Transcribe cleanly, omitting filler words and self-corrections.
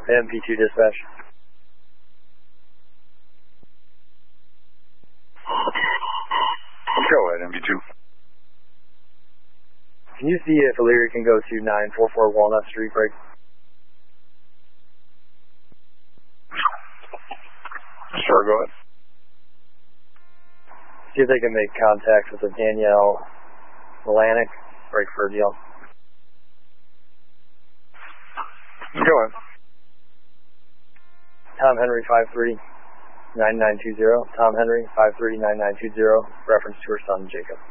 MP2 dispatch. Go ahead, MP2. Can you see if O'Leary can go to 944 Walnut Street break? Sure, go ahead. See if they can make contact with the Danielle Milanic break for a deal. Go ahead. Tom Henry 539920. Tom Henry 539920. Reference to her son Jacob.